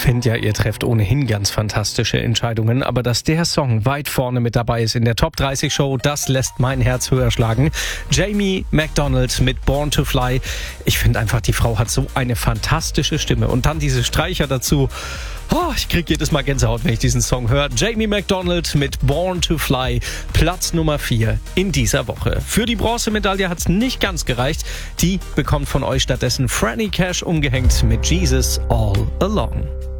finde ja, ihr trefft ohnehin ganz fantastische Entscheidungen, aber dass der Song weit vorne mit dabei ist in der Top 30 Show, das lässt mein Herz höher schlagen. Jamie McDonald mit Born to Fly. Ich finde einfach, die Frau hat so eine fantastische Stimme. Und dann diese Streicher dazu. Oh, ich kriege jedes Mal Gänsehaut, wenn ich diesen Song höre. Jamie McDonald mit Born to Fly, Platz Nummer 4 in dieser Woche. Für die Bronzemedaille hat es nicht ganz gereicht. Die bekommt von euch stattdessen Franny Cash umgehängt mit Jesus All Along.